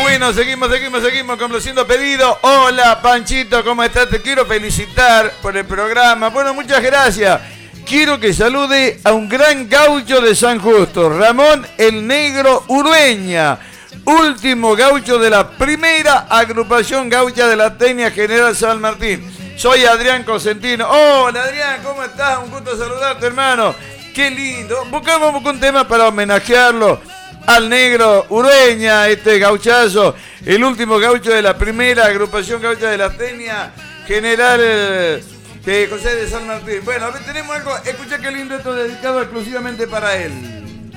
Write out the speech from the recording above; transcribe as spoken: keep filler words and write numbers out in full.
bueno, seguimos, seguimos, seguimos complaciendo pedidos. Hola, Panchito, ¿cómo estás? Te quiero felicitar por el programa. Bueno, muchas gracias. Quiero que salude a un gran gaucho de San Justo, Ramón el Negro Urueña, último gaucho de la primera agrupación gaucha de la Tenia General San Martín. Soy Adrián Cosentino. Hola, Adrián, ¿cómo estás? Un gusto saludarte, hermano. Qué lindo. Buscamos un tema para homenajearlo al Negro Urueña, este gauchazo, el último gaucho de la primera agrupación gaucha de la Tenia General eh, José de San Martín. Bueno, a ver, tenemos algo. Escucha qué lindo esto dedicado exclusivamente para él.